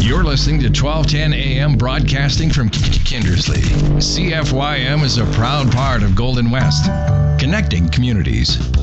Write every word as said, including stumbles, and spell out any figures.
You're listening to twelve ten A M broadcasting from Kindersley. C F Y M is a proud part of Golden West, connecting communities.